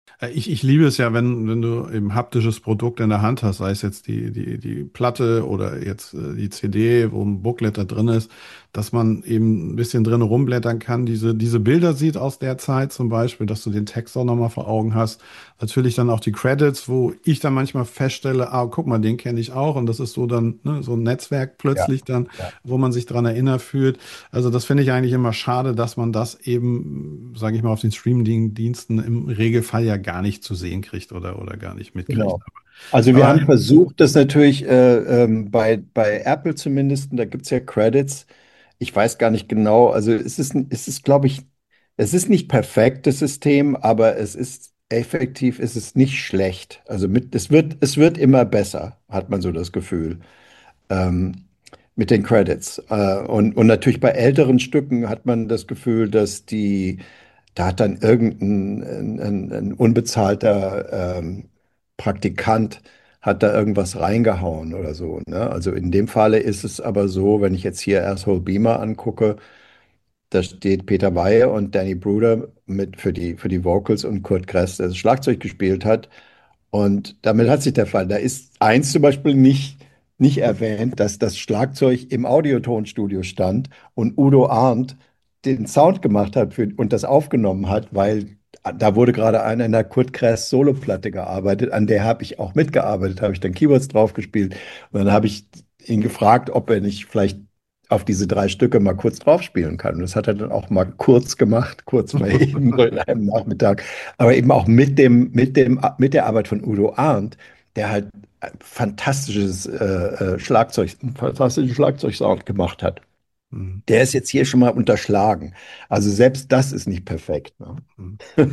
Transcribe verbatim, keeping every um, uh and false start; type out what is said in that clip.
Äh, Ich, ich liebe es ja, wenn, wenn du eben haptisches Produkt in der Hand hast, sei es jetzt die, die, die Platte oder jetzt äh, die C D, wo ein Booklet da drin ist, dass man eben ein bisschen drin rumblättern kann, diese, diese Bilder sieht aus der Zeit zum Beispiel, dass du den Text auch nochmal vor Augen hast. Natürlich dann auch die Credits, wo ich dann manchmal feststelle, ah, guck mal, den kenne ich auch. Und das ist so dann, ne, so ein Netzwerk Ja, plötzlich dann, ja. wo man sich dran erinnert fühlt. Also das finde ich eigentlich immer schade, dass man das eben, sage ich mal, auf den Streaming-Diensten im Regelfall ja gar nicht zu sehen kriegt oder, oder gar nicht mitkriegt. Genau. Also wir Aber haben versucht, das natürlich äh, ähm, bei, bei Apple zumindest, und da gibt es ja Credits. Ich weiß gar nicht genau, also es ist, es ist, glaube ich, es ist nicht perfekt, das System, aber es ist effektiv, es ist nicht schlecht. Also mit, es wird, es wird immer besser, hat man so das Gefühl, ähm, mit den Credits. Äh, und, und natürlich bei älteren Stücken hat man das Gefühl, dass die da hat dann irgendein ein, ein, ein unbezahlter ähm, Praktikant hat da irgendwas reingehauen oder so. Ne? Also in dem Falle ist es aber so, wenn ich jetzt hier Asshole Beamer angucke, da steht Peter Weihe und Danny Bruder mit für die, für die Vocals und Kurt Kress, der das Schlagzeug gespielt hat. Und damit hat sich der Fall. Da ist eins zum Beispiel nicht, nicht erwähnt, dass das Schlagzeug im Audiotonstudio stand und Udo Arndt den Sound gemacht hat für, und das aufgenommen hat, weil da wurde gerade an einer Kurt Kress Soloplatte gearbeitet, an der habe ich auch mitgearbeitet, habe ich dann Keyboards drauf gespielt und dann habe ich ihn gefragt, ob er nicht vielleicht auf diese drei Stücke mal kurz drauf spielen kann. Und das hat er dann auch mal kurz gemacht, kurz mal eben so in einem Nachmittag, aber eben auch mit dem, mit dem, mit der Arbeit von Udo Arndt, der halt fantastisches äh, äh, Schlagzeug, einen fantastischen Schlagzeugsound gemacht hat. hm, Der ist jetzt hier schon mal unterschlagen. Also selbst das ist nicht perfekt. Ne? hm.